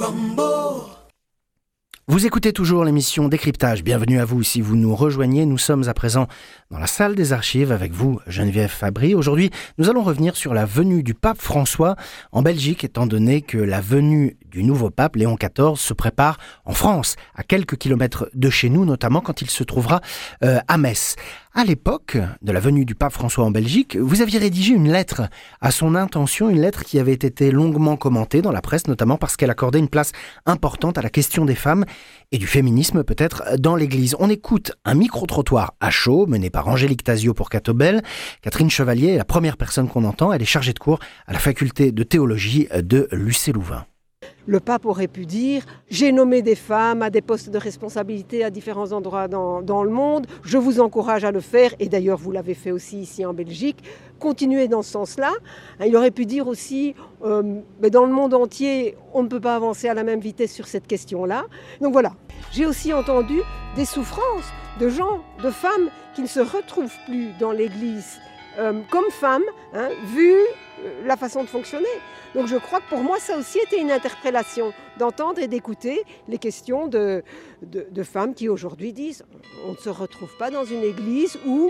Vous écoutez toujours l'émission Décryptage. Bienvenue à vous si vous nous rejoignez. Nous sommes à présent dans la salle des archives avec vous, Geneviève Fabry. Aujourd'hui, nous allons revenir sur la venue du pape François en Belgique, étant donné que la venue du nouveau pape, Léon XIV, se prépare en France, à quelques kilomètres de chez nous, notamment quand il se trouvera à Metz. À l'époque de la venue du pape François en Belgique, vous aviez rédigé une lettre à son intention, une lettre qui avait été longuement commentée dans la presse, notamment parce qu'elle accordait une place importante à la question des femmes et du féminisme peut-être dans l'Église. On écoute un micro-trottoir à chaud mené par Angélique Tasio pour Catobel. Catherine Chevalier est la première personne qu'on entend. Elle est chargée de cours à la faculté de théologie de l'UC-Louvain. Le pape aurait pu dire « J'ai nommé des femmes à des postes de responsabilité à différents endroits dans le monde. Je vous encourage à le faire. » Et d'ailleurs, vous l'avez fait aussi ici en Belgique. Continuez dans ce sens-là. Il aurait pu dire aussi mais dans le monde entier, on ne peut pas avancer à la même vitesse sur cette question-là. Donc voilà. J'ai aussi entendu des souffrances de gens, de femmes qui ne se retrouvent plus dans l'Église comme femmes, vu la façon de fonctionner. Donc je crois que pour moi, ça aussi était une interpellation d'entendre et d'écouter les questions de femmes qui aujourd'hui disent on ne se retrouve pas dans une église où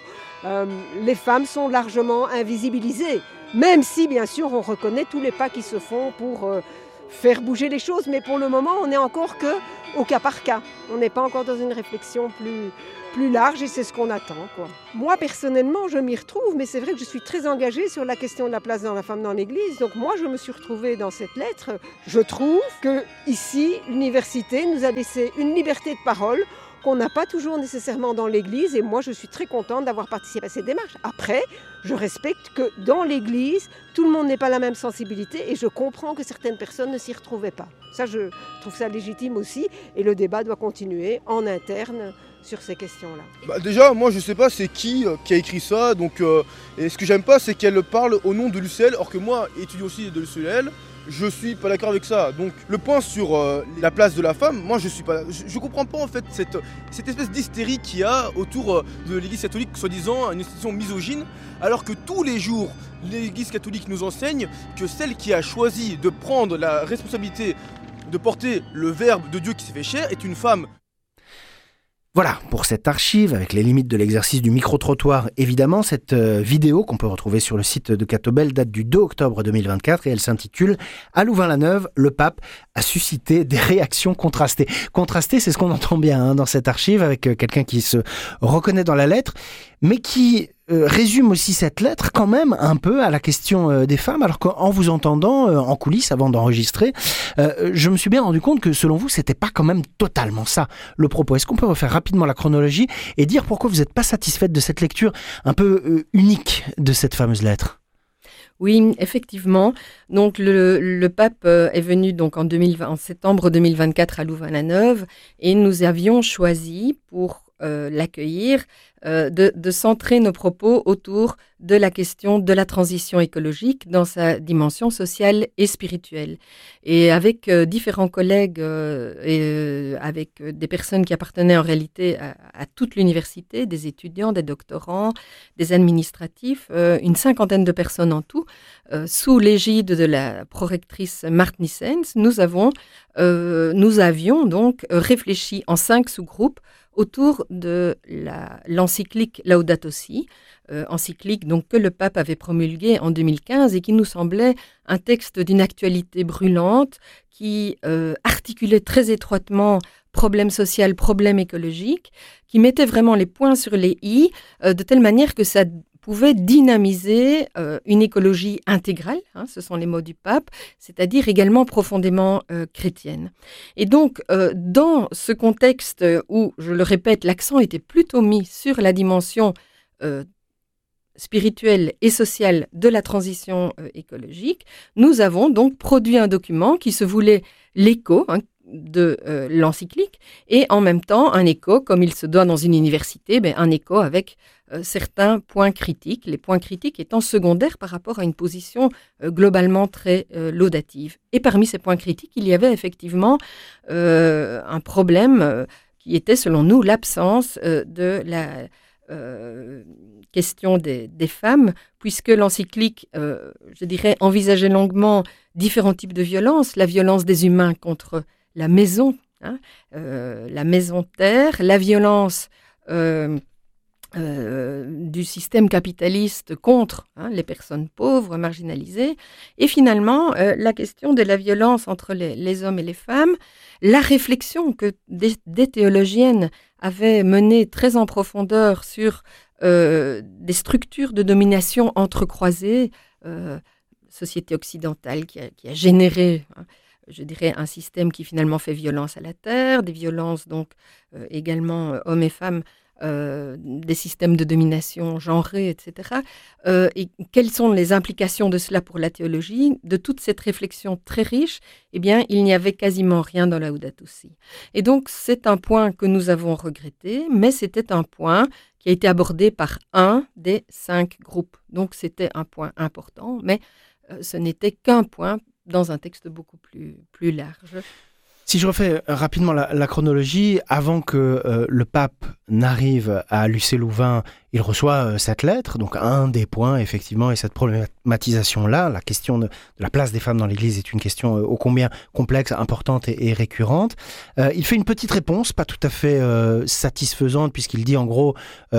les femmes sont largement invisibilisées, même si bien sûr on reconnaît tous les pas qui se font pour faire bouger les choses, mais pour le moment on n'est encore qu'au cas par cas. On n'est pas encore dans une réflexion plus large et c'est ce qu'on attend, quoi. Moi personnellement je m'y retrouve, mais c'est vrai que je suis très engagée sur la question de la place de la femme dans l'église, donc moi je me suis retrouvée dans cette lettre. Je trouve que ici l'université nous a laissé une liberté de parole qu'on n'a pas toujours nécessairement dans l'église, et moi je suis très contente d'avoir participé à cette démarche. Après, je respecte que dans l'église, tout le monde n'est pas la même sensibilité et je comprends que certaines personnes ne s'y retrouvaient pas. Ça, je trouve ça légitime aussi, et le débat doit continuer en interne sur ces questions-là. Déjà, moi je sais pas c'est qui a écrit ça, donc et ce que j'aime pas c'est qu'elle parle au nom de l'UCL, or que moi, étudiant aussi de l'UCL, je suis pas d'accord avec ça. Donc le point sur la place de la femme, moi je comprends pas en fait cette espèce d'hystérie qu'il y a autour de l'Église catholique, soi-disant une institution misogyne, alors que tous les jours l'Église catholique nous enseigne que celle qui a choisi de prendre la responsabilité de porter le Verbe de Dieu qui s'est fait chair est une femme. Voilà, pour cette archive, avec les limites de l'exercice du micro-trottoir, évidemment, cette vidéo qu'on peut retrouver sur le site de Catobel date du 2 octobre 2024 et elle s'intitule « À Louvain-la-Neuve, le pape a suscité des réactions contrastées ». Contrastées, c'est ce qu'on entend bien dans cette archive, avec quelqu'un qui se reconnaît dans la lettre, mais qui résume aussi cette lettre quand même un peu à la question des femmes, alors qu'en vous entendant en coulisses avant d'enregistrer, je me suis bien rendu compte que selon vous, c'était pas quand même totalement ça le propos. Est-ce qu'on peut refaire rapidement la chronologie et dire pourquoi vous n'êtes pas satisfaite de cette lecture un peu unique de cette fameuse lettre ? Oui, effectivement. Donc le pape est venu donc en septembre 2024 à Louvain-la-Neuve et nous avions choisi pour l'accueillir, de centrer nos propos autour de la question de la transition écologique dans sa dimension sociale et spirituelle. Et avec différents collègues et avec des personnes qui appartenaient en réalité à toute l'université, des étudiants, des doctorants, des administratifs, une cinquantaine de personnes en tout, sous l'égide de la prorectrice Marthe Nissens, nous avions donc réfléchi en 5 sous-groupes autour de l'encyclique Laudato Si, encyclique donc, que le pape avait promulguée en 2015 et qui nous semblait un texte d'une actualité brûlante qui articulait très étroitement problème social, problème écologique, qui mettait vraiment les points sur les i, de telle manière que ça pouvait dynamiser une écologie intégrale, ce sont les mots du pape, c'est-à-dire également profondément chrétienne. Et donc, dans ce contexte où, je le répète, l'accent était plutôt mis sur la dimension spirituelle et sociale de la transition écologique, nous avons donc produit un document qui se voulait l'écho de l'encyclique et en même temps un écho, comme il se doit dans une université, un écho avec certains points critiques, les points critiques étant secondaires par rapport à une position globalement très laudative. Et parmi ces points critiques, il y avait effectivement un problème qui était selon nous l'absence de la question des femmes, puisque l'encyclique, je dirais, envisageait longuement différents types de violences. La violence des humains contre la maison, la maison-terre, la violence du système capitaliste contre les personnes pauvres, marginalisées, et finalement la question de la violence entre les hommes et les femmes, la réflexion que des théologiennes avaient menée très en profondeur sur des structures de domination entrecroisées, société occidentale qui a généré, je dirais, un système qui finalement fait violence à la terre, des violences donc également hommes et femmes, des systèmes de domination genrés, etc. Et quelles sont les implications de cela pour la théologie? De toute cette réflexion très riche, eh bien, il n'y avait quasiment rien dans Laudato Si. Et donc, c'est un point que nous avons regretté, mais c'était un point qui a été abordé par un des 5 groupes. Donc, c'était un point important, mais ce n'était qu'un point dans un texte beaucoup plus large. Si je refais rapidement la chronologie, avant que le pape n'arrive à Lucé-Louvain, il reçoit cette lettre. Donc un des points, effectivement, est cette problématisation-là. La question de la place des femmes dans l'Église est une question ô combien complexe, importante et récurrente. Il fait une petite réponse, pas tout à fait satisfaisante, puisqu'il dit en gros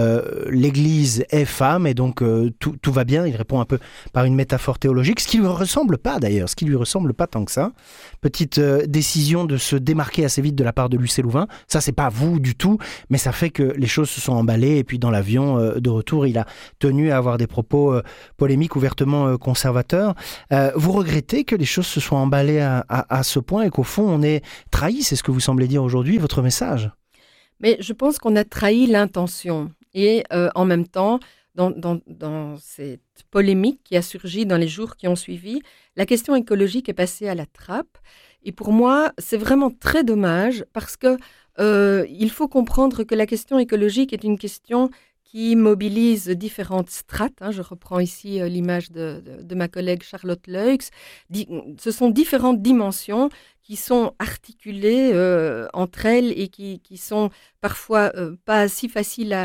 l'Église est femme et donc tout va bien. Il répond un peu par une métaphore théologique, ce qui lui ressemble pas d'ailleurs, ce qui lui ressemble pas tant que ça. Petite décision de se démarquer assez vite de la part de Lucé-Louvain. Ça, c'est pas vous du tout, mais ça fait que les choses se sont emballées. Et puis dans l'avion de retour, il a tenu à avoir des propos polémiques, ouvertement conservateurs. Vous regrettez que les choses se soient emballées à ce point et qu'au fond, on ait trahi, c'est ce que vous semblez dire aujourd'hui, votre message? Mais je pense qu'on a trahi l'intention. Et en même temps, dans cette polémique qui a surgi dans les jours qui ont suivi, la question écologique est passée à la trappe. Et pour moi, c'est vraiment très dommage parce que il faut comprendre que la question écologique est une question qui mobilise différentes strates. Je reprends ici l'image de ma collègue Charlotte Leux. Ce sont différentes dimensions qui sont articulées entre elles et qui sont parfois pas si faciles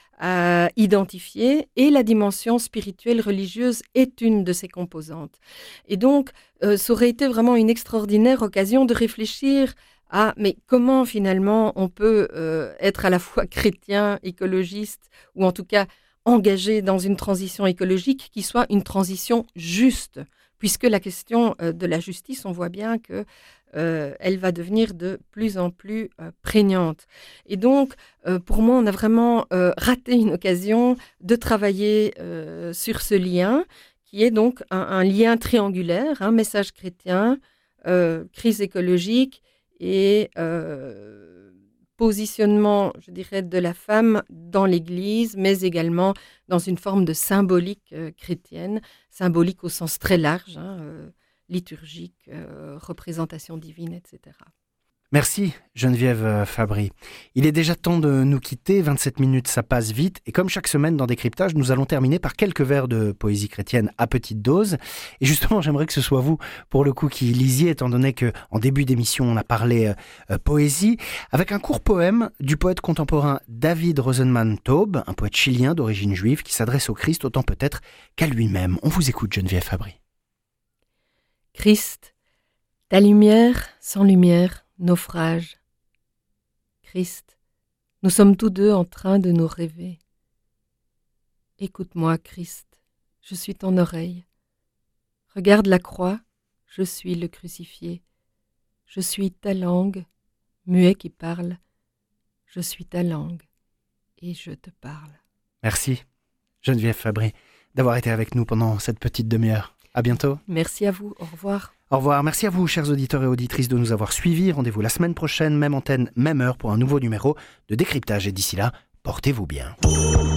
à identifier, et la dimension spirituelle religieuse est une de ces composantes. Et donc, ça aurait été vraiment une extraordinaire occasion de réfléchir à mais comment finalement on peut être à la fois chrétien, écologiste, ou en tout cas engagé dans une transition écologique qui soit une transition juste, puisque la question de la justice, on voit bien que elle va devenir de plus en plus prégnante. Et donc, pour moi, on a vraiment raté une occasion de travailler sur ce lien, qui est donc un lien triangulaire, un message chrétien, crise écologique et positionnement, je dirais, de la femme dans l'Église, mais également dans une forme de symbolique chrétienne, symbolique au sens très large, liturgique, représentation divine, etc. Merci Geneviève Fabry. Il est déjà temps de nous quitter, 27 minutes ça passe vite, et comme chaque semaine dans Décryptage, nous allons terminer par quelques vers de poésie chrétienne à petite dose. Et justement, j'aimerais que ce soit vous, pour le coup, qui lisiez, étant donné qu'en début d'émission, on a parlé poésie, avec un court poème du poète contemporain David Rosenman Taube, un poète chilien d'origine juive qui s'adresse au Christ autant peut-être qu'à lui-même. On vous écoute, Geneviève Fabry. Christ, ta lumière sans lumière, naufrage. Christ, nous sommes tous deux en train de nous rêver. Écoute-moi, Christ, je suis ton oreille. Regarde la croix, je suis le crucifié. Je suis ta langue, muet qui parle. Je suis ta langue et je te parle. Merci, Geneviève Fabry, d'avoir été avec nous pendant cette petite demi-heure. À bientôt. Merci à vous. Au revoir. Au revoir. Merci à vous, chers auditeurs et auditrices, de nous avoir suivis. Rendez-vous la semaine prochaine, même antenne, même heure, pour un nouveau numéro de Décryptage. Et d'ici là, portez-vous bien.